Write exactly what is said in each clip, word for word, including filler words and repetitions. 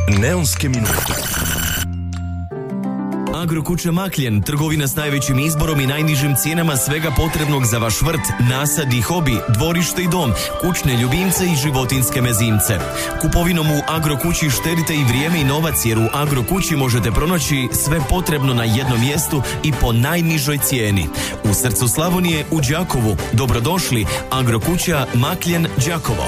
Neonske minute. Agrokuća Makljen, trgovina s najvećim izborom i najnižim cijenama svega potrebnog za vaš vrt, nasad i hobi, dvorište i dom, kućne ljubimce i životinjske mezimce. Kupovinom u Agrokući štedite i vrijeme i novac, jer u Agrokući možete pronaći sve potrebno na jednom mjestu i po najnižoj cijeni. U srcu Slavonije, u Đakovu. Dobrodošli, Agrokuća Makljen, Đakovo.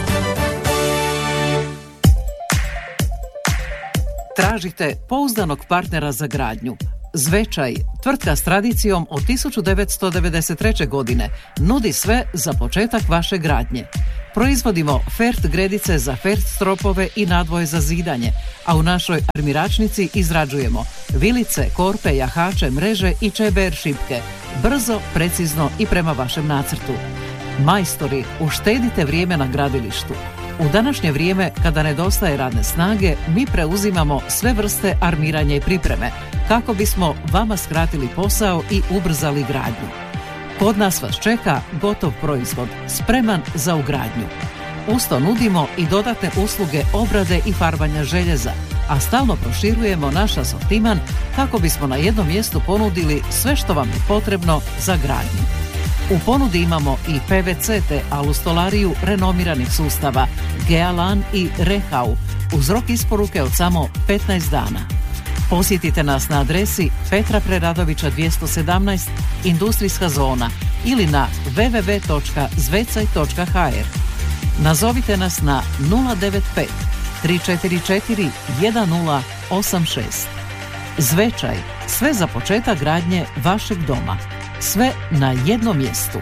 Tražite pouzdanog partnera za gradnju. Zvečaj, tvrtka s tradicijom od tisuću devetsto devedeset treće. godine, nudi sve za početak vaše gradnje. Proizvodimo fert gredice za fert stropove i nadvoje za zidanje, a u našoj armiračnici izrađujemo vilice, korpe, jahače, mreže i čeber šipke. Brzo, precizno i prema vašem nacrtu. Majstori, uštedite vrijeme na gradilištu. U današnje vrijeme, kada nedostaje radne snage, mi preuzimamo sve vrste armiranja i pripreme, kako bismo vama skratili posao i ubrzali gradnju. Kod nas vas čeka gotov proizvod, spreman za ugradnju. Usto nudimo i dodatne usluge obrade i farbanja željeza, a stalno proširujemo naš asortiman kako bismo na jednom mjestu ponudili sve što vam je potrebno za gradnju. U ponudi imamo i P V C te alustolariju renomiranih sustava Gealan i Rehau uz rok isporuke od samo petnaest dana. Posjetite nas na adresi Petra Preradovića dvjesto sedamnaest, Industrijska zona, ili na w w w točka zvecaj točka h r. Nazovite nas na nula devet pet tri četiri četiri jedan nula osam šest. Zvečaj, sve za početak gradnje vašeg doma. Sve na jednom mjestu.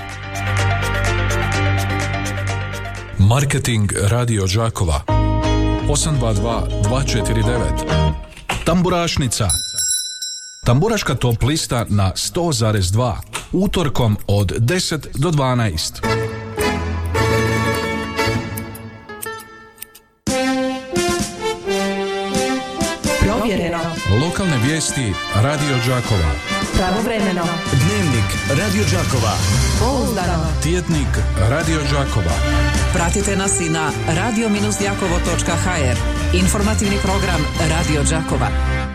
Marketing Radio Đakova osam dva dva dva četiri devet. Tamburašnica. Tamburaška top lista na sto zarez dva. Utorkom od deset do dvanaest. Provjereno. Lokalne vijesti Radio Đakova. Pravovremeno. Dnevnik Radio Đakova. Pouzdano. Tjednik Radio Đakova. Pratite nas i na radio dash đakovo točka h r. Informativni program Radio Đakova.